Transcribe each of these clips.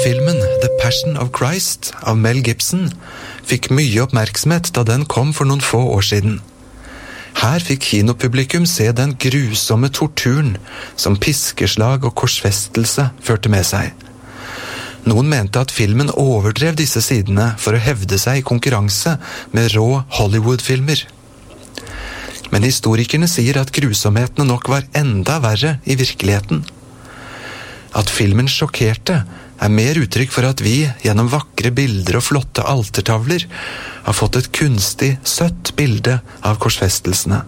Filmen The Passion of Christ av Mel Gibson fikk mye oppmerksomhet da den kom for noen få år siden. Her fikk kinopublikum se den grusomme torturen som piskeslag og korsfestelse førte med seg. Noen mente at filmen overdrev disse sidene for å hevde seg i konkurranse med rå Hollywood-filmer. Men historikerne sier at grusomhetene nok var enda verre i virkeligheten. At filmen sjokkerte er mer uttrykk for at vi, gjennom vakre bilder og flotte altertavler, har fått et kunstig, søtt bilde av korsfestelsene.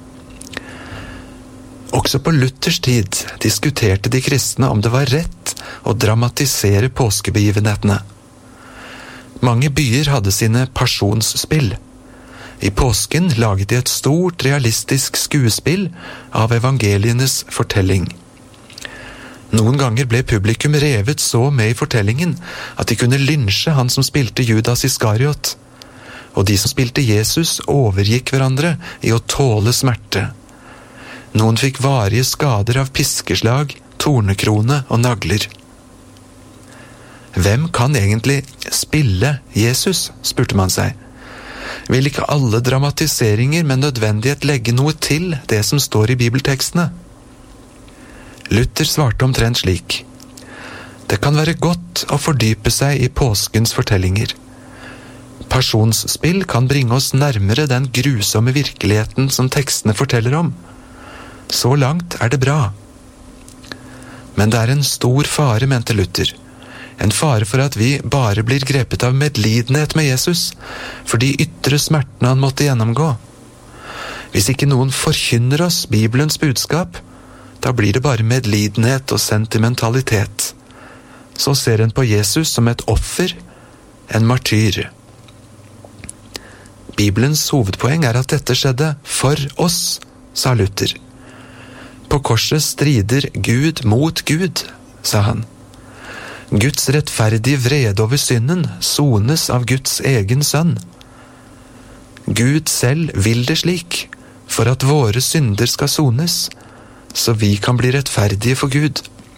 Også på Luthers tid diskuterte de kristne om det var rett å dramatisere påskebegivenhetene. Mange byer hadde sine pasjonsspill. I påsken laget de et stort, realistisk skuespill av evangelienes fortelling. Noen ganger ble publikum revet så med i fortellingen at de kunne lynsje han som spilte Judas Iskariot, og de som spilte Jesus overgikk hverandre i å tåle smerte. Noen fikk varige skader av piskeslag, tornekrone og nagler. Hvem kan egentlig spille Jesus, spurte man seg. Vil ikke alle dramatiseringer med nødvendighet legge noe til det som står i bibeltekstene? Luther svarte omtrent slik: Det kan være godt å fordype seg i påskens fortellinger. Pasjonsspill kan bringe oss nærmere den grusomme virkeligheten som tekstene forteller om. Så langt er det bra. Men det er en stor fare, mente Luther. En fare for at vi bare blir grepet av medlidenhet med Jesus, for de ytre smertene han måtte gjennomgå. Hvis ikke noen forkynner oss Bibelens budskap, da blir det bare medlidenhet og sentimentalitet. Så ser en på Jesus som et offer, en martyr. Bibelens hovedpoeng er at dette skjedde for oss, sa Luther. På korset strider Gud mot Gud, sa han. Guds rettferdige vrede over synden sones av Guds egen sønn. Gud selv vil det slik, for at våre synder skal sones, så vi kan bli rettferdige for Gud.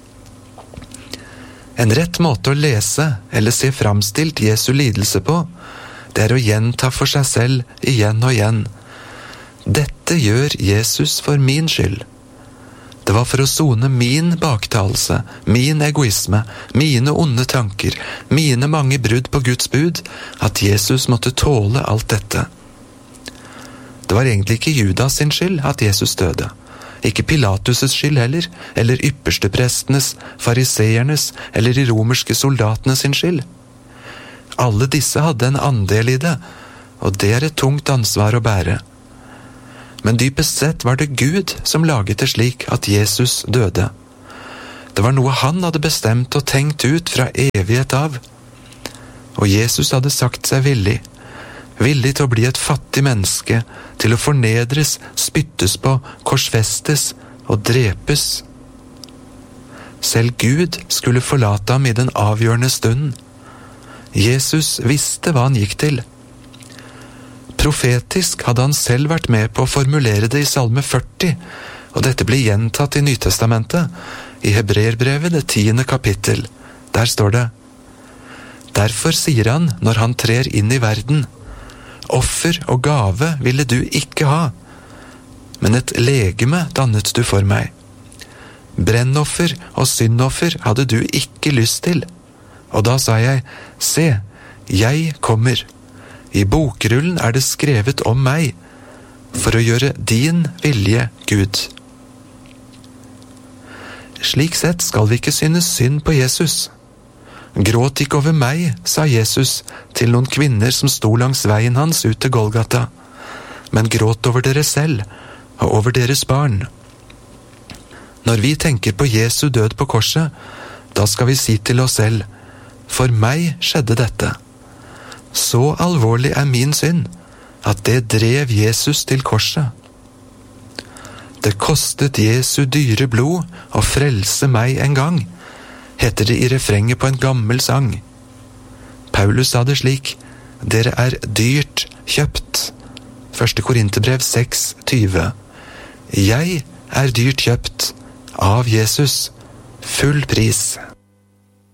En rett måte å lese eller se framstilt Jesu lidelse på, det er å gjenta for seg selv igjen og igjen. Dette gjør Jesus for min skyld. Det var for å sone min baktalelse, min egoisme, mine onde tanker, mine mange brudd på Guds bud, at Jesus måtte tåle alt dette. Det var egentlig ikke Judas sin skyld at Jesus døde. Ikke Pilatus' skyld heller, eller yppersteprestenes, fariseernes eller de romerske soldatene sin skyld. Alle disse hadde en andel i det, og det er et tungt ansvar å bære. Men dypest sett var det Gud som laget det slik at Jesus døde. Det var noe han hadde bestemt og tenkt ut fra evighet av. Og Jesus hadde sagt seg villig til å bli et fattig menneske, til å fornedres, spyttes på, korsfestes og drepes. Selv Gud skulle forlate ham i den avgjørende stunden. Jesus visste hva han gikk til. Profetisk hadde han selv vært med på å formulere det i Salme 40, og dette blir gjentatt i Nytestamentet, i Hebreerbrevet det 10. kapittel. Der står det: Derfor sier han, når han trer inn i verden, offer og gave ville du ikke ha, men et legeme dannet du for meg. Brennoffer og syndoffer hadde du ikke lyst til. Og da sa jeg, se, jeg kommer. I bokrullen er det skrevet om meg, for å gjøre din vilje, Gud. Slik sett skal vi ikke synes synd på Jesus. Gråt ikke over meg, sa Jesus til noen kvinner som sto langs veien hans ut til Golgata, men gråt over dere selv og over deres barn. Når vi tenker på Jesu død på korset, da skal vi si til oss selv, for meg skjedde dette. Så alvorlig er min synd, at det drev Jesus til korset. Det kostet Jesu dyre blod å frelse meg en gang, heter det i refrenget på en gammel sang. Paulus sa det slik, dere er dyrt kjøpt. 1. Korinterbrev 6:20. Jeg er dyrt kjøpt av Jesus, full pris.